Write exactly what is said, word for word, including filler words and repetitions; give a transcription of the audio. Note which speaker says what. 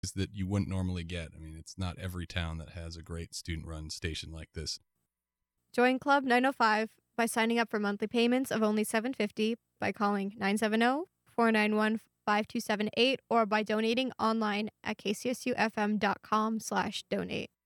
Speaker 1: that you wouldn't normally get. I mean, it's not every town that has a great student-run station like this.
Speaker 2: Join Club nine oh five by signing up for monthly payments of only seven dollars and fifty cents by calling nine seven zero, four nine one, five two seven eight or by donating online at k c s u f m dot com slash donate.